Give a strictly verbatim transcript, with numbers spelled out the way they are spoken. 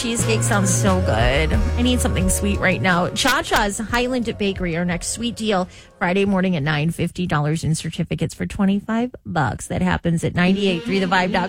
Cheesecake sounds so good. I need something sweet right now. Cha-Cha's Highland Bakery, our next sweet deal, Friday morning at nine, fifty dollars in certificates for twenty-five bucks. That happens at ninety-eight point three the vibe dot com.